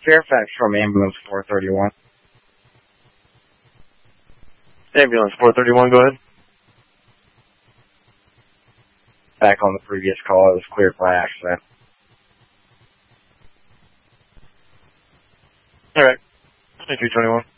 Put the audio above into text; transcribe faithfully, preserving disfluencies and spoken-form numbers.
Fairfax from Ambulance four thirty-one. Ambulance four thirty-one, go ahead. Back on the previous call, it was cleared by accident. All right. Thank you, twenty-one.